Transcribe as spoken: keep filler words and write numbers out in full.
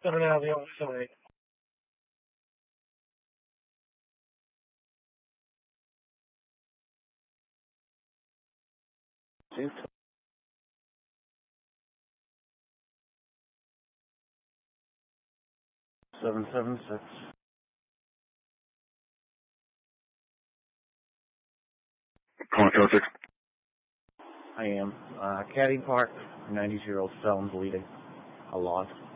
Coming out of the other side. Two, seven seven six. Contact six. I am. Uh, Caddy Park, ninety-year-old felon bleeding. A lot.